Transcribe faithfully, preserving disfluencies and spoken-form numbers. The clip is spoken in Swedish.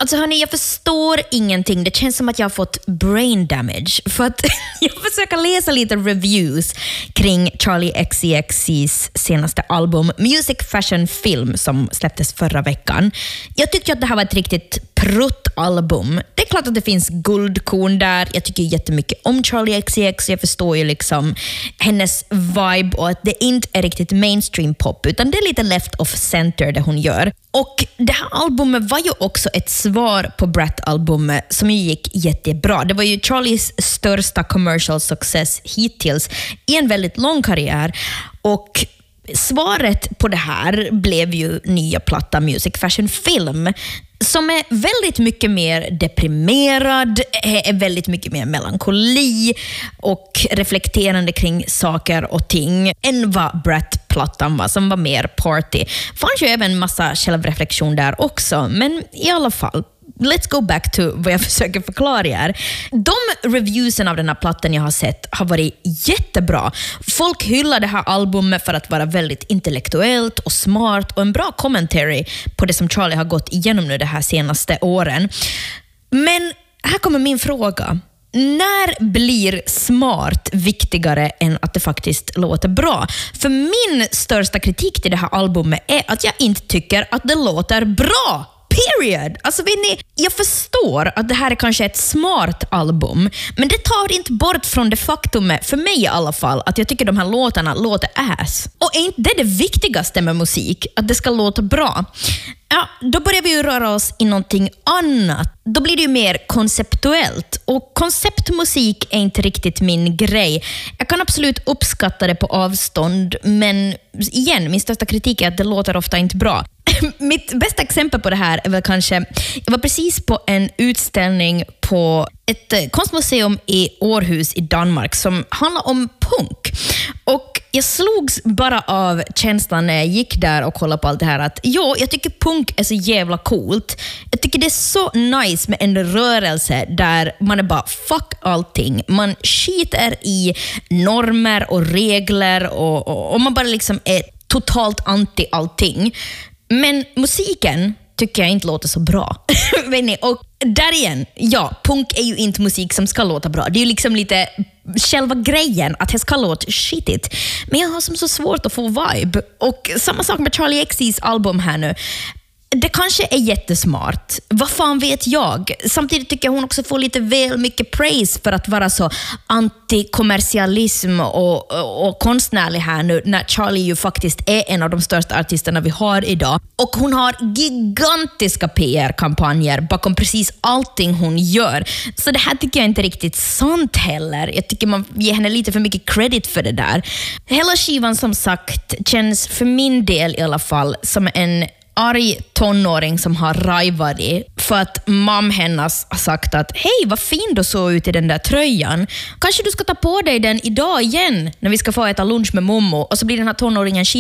Alltså hörni, jag förstår ingenting. Det känns som att jag har fått brain damage. För att jag försöker läsa lite reviews kring Charli X C X:s senaste album Music Fashion Film som släpptes förra veckan. Jag tyckte att det här var ett riktigt pruttalbum. Det är klart att det finns guldkorn där. Jag tycker jättemycket om Charli X C X. Jag förstår ju liksom hennes vibe och att det inte är riktigt mainstream pop utan det är lite left of center det hon gör. Och det här albumet var ju också ett svar på Brat-albumet som ju gick jättebra. Det var ju Charlis största commercial success hittills i en väldigt lång karriär. Och svaret på det här blev ju nya platta Music Fashion Film som är väldigt mycket mer deprimerad, är väldigt mycket mer melankoli och reflekterande kring saker och ting än vad Brat-plattan var, som var mer party. Fanns ju även en massa självreflektion där också, men i alla fall, let's go back to vad jag försöker förklara här. De reviewsen av den här plattan jag har sett har varit jättebra. Folk hyllar det här albumet för att vara väldigt intellektuellt och smart och en bra commentary på det som Charli har gått igenom nu de här senaste åren. Men här kommer min fråga. När blir smart viktigare än att det faktiskt låter bra? För min största kritik till det här albumet är att jag inte tycker att det låter bra. Period. Alltså vet ni, jag förstår att det här är kanske ett smart album, men det tar inte bort från det faktum, för mig i alla fall, att jag tycker de här låtarna låter ass. Och är inte det det viktigaste med musik, att det ska låta bra? Ja, då börjar vi ju röra oss i någonting annat. Då blir det ju mer konceptuellt. Och konceptmusik är inte riktigt min grej. Jag kan absolut uppskatta det på avstånd, men igen, min största kritik är att det låter ofta inte bra. Mitt bästa exempel på det här är väl kanske, jag var precis på en utställning på ett konstmuseum i Århus i Danmark som handlar om punk. Och jag slogs bara av känslan när jag gick där och kollade på allt det här att jo, jag tycker punk är så jävla coolt. Jag tycker det är så nice med en rörelse där man är bara fuck allting. Man skiter i normer och regler och, och, och man bara liksom är totalt anti allting. Men musiken tycker jag inte låter så bra. Och där igen, ja, punk är ju inte musik som ska låta bra. Det är ju liksom lite själva grejen att det ska låta shitigt. Men jag har som så svårt att få vibe. Och samma sak med Charli X C:s album här nu. Det kanske är jättesmart. Vad fan vet jag? Samtidigt tycker jag hon också får lite väl mycket praise för att vara så antikommersialism och, och, och konstnärlig här nu, när Charli ju faktiskt är en av de största artisterna vi har idag. Och hon har gigantiska P R-kampanjer bakom precis allting hon gör. Så det här tycker jag inte riktigt sant heller. Jag tycker man ger henne lite för mycket credit för det där. Hela skivan som sagt känns för min del i alla fall som en arg tonåring som har rajvat för att mam hennes har sagt att hej, vad fin du såg ut i den där tröjan. Kanske du ska ta på dig den idag igen när vi ska få äta lunch med mommo. Och så blir den här tonåringen